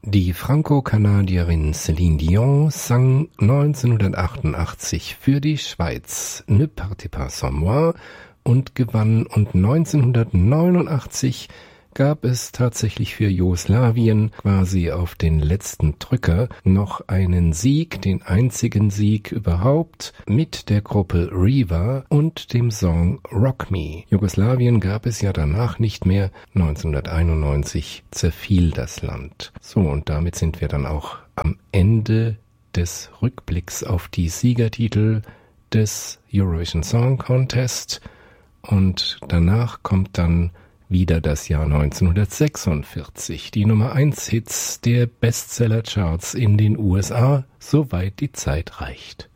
Die Franco-Kanadierin Céline Dion sang 1988 für die Schweiz Ne partez pas sans moi und gewann, und 1989 gab es tatsächlich für Jugoslawien quasi auf den letzten Drücker noch einen Sieg, den einzigen Sieg überhaupt, mit der Gruppe Riva und dem Song Rock Me. Jugoslawien gab es ja danach nicht mehr. 1991 zerfiel das Land. So, und damit sind wir dann auch am Ende des Rückblicks auf die Siegertitel des Eurovision Song Contest, und danach kommt dann wieder das Jahr 1946, die Nummer 1 Hits der Bestseller-Charts in den USA, soweit die Zeit reicht.